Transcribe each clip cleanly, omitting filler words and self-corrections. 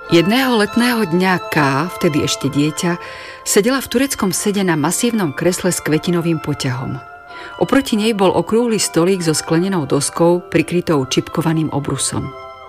Jedného letného dňa K, vtedy ešte dieťa, sedela v tureckom sede na masívnom kresle s kvetinovým poťahom. Oproti nej bol okrúhly stolík so sklenenou doskou prikrytou čipkovaným obrusom.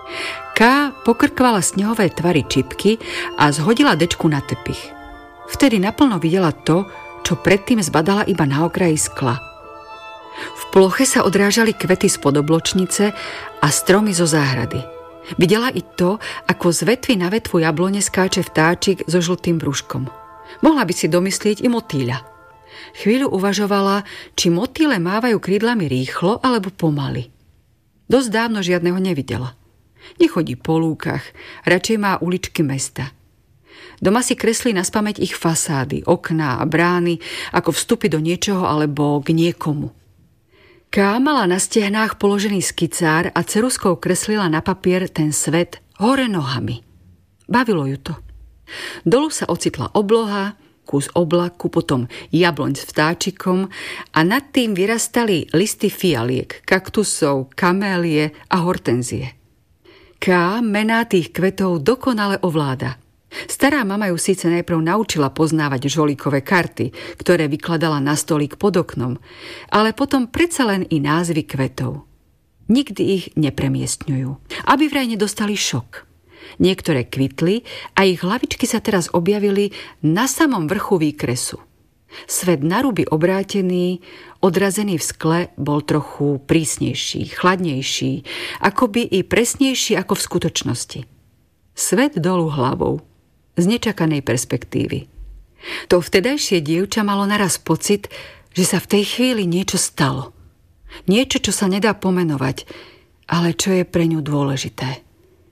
K pokrkvala snehové tvary čipky a zhodila dečku na tepich. Vtedy naplno videla to, čo predtým zbadala iba na okraji skla. V ploche sa odrážali kvety spod obločnice a stromy zo záhrady. Videla i to, ako z vetvy na vetvu jablone skáče vtáčik so žltým brúškom. Mohla by si domyslieť i motýľa. Chvíľu uvažovala, či motýle mávajú krídlami rýchlo alebo pomaly. Dosť dávno žiadneho nevidela. Nechodí po lúkach, radšej má uličky mesta. Doma si kreslí naspamäť ich fasády, okná a brány, ako vstupy do niečoho alebo k niekomu. Ká mala na stehnách položený skicár a ceruskou kreslila na papier ten svet hore nohami. Bavilo ju to. Dolu sa ocitla obloha, kus oblaku, potom jabloň s vtáčikom a nad tým vyrastali listy fialiek, kaktusov, kamélie a hortenzie. Ká mená tých kvetov dokonale ovláda. Stará mama ju síce najprv naučila poznávať žolíkové karty, ktoré vykladala na stolík pod oknom, ale potom predsa len i názvy kvetov. Nikdy ich nepremiestňujú, aby vraj nedostali šok. Niektoré kvitli a ich hlavičky sa teraz objavili na samom vrchu výkresu. Svet naruby obrátený, odrazený v skle, bol trochu prísnejší, chladnejší, akoby i presnejší ako v skutočnosti. Svet dolu hlavou. Z nečakanej perspektívy. To vtedajšie dievča malo naraz pocit, že sa v tej chvíli niečo stalo. Niečo, čo sa nedá pomenovať, ale čo je pre ňu dôležité.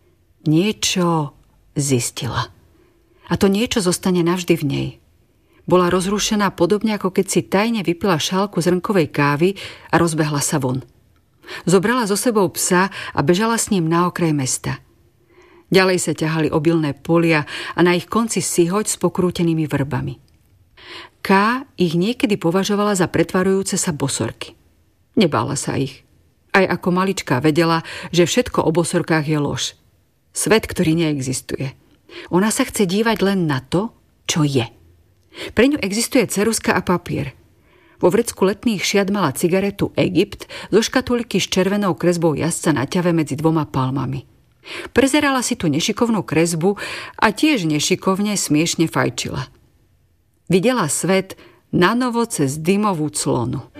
Niečo zistila. A to niečo zostane navždy v nej. Bola rozrušená podobne, ako keď si tajne vypila šálku zrnkovej kávy a rozbehla sa von. Zobrala so sebou psa a bežala s ním na okraj mesta. Ďalej sa ťahali obilné polia a na ich konci sihoť s pokrútenými vrbami. K ich niekedy považovala za pretvarujúce sa bosorky. Nebála sa ich. Aj ako maličká vedela, že všetko o bosorkách je lož. Svet, ktorý neexistuje. Ona sa chce dívať len na to, čo je. Pre ňu existuje ceruska a papier. Vo vrecku letných šiat mala cigaretu Egypt zo škatulky s červenou kresbou jazdca na ťave medzi dvoma palmami. Prezerala si tú nešikovnú kresbu a tiež nešikovne smiešne fajčila. Videla svet nanovo cez dymovú clonu.